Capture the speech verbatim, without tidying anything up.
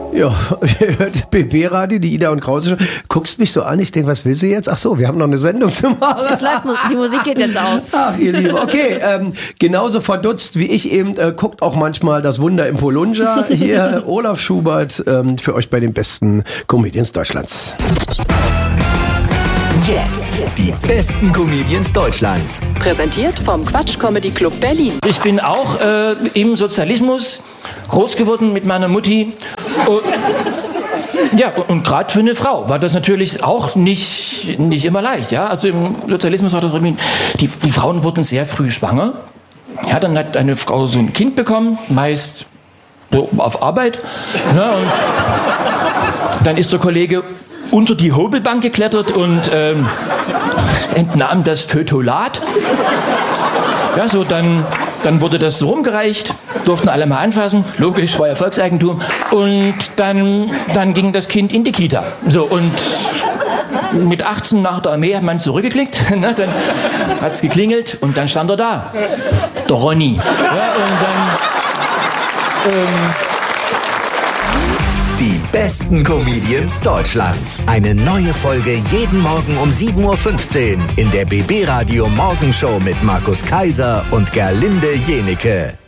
Ja, ihr hört B B-Radio, die Ida und Krause Show. Guckst mich so an, ich denke, was will sie jetzt? Ach so, wir haben noch eine Sendung zu machen. Es läuft, die Musik geht jetzt aus. Ach, ihr Lieben. Okay, ähm, genauso verdutzt wie ich eben, äh, guckt auch manchmal das Wunder im Polunja. Hier Olaf Schubert ähm, für euch bei den besten Comedians Deutschlands. Jetzt die besten Comedians Deutschlands. Präsentiert vom Quatsch Comedy Club Berlin. Ich bin auch äh, im Sozialismus groß geworden mit meiner Mutti. Und, ja, und gerade für eine Frau war das natürlich auch nicht, nicht immer leicht. Ja? Also im Sozialismus war das die, die Frauen wurden sehr früh schwanger. Ja, dann hat eine Frau so ein Kind bekommen, meist so auf Arbeit. Ja, und dann ist der Kollege unter die Hobelbank geklettert und ähm, entnahm das Fötolat. Ja, so dann, dann wurde das so rumgereicht, durften alle mal anfassen, logisch, war ja Volkseigentum. Und dann, dann ging das Kind in die Kita. So, und mit achtzehn nach der Armee hat man zurückgeklickt, ne, dann hat es geklingelt und dann stand er da, der Ronny. Ja, und dann... Ähm, Die besten Comedians Deutschlands. Eine neue Folge jeden Morgen um sieben Uhr fünfzehn in der B B-Radio Morgenshow mit Markus Kaiser und Gerlinde Jenecke.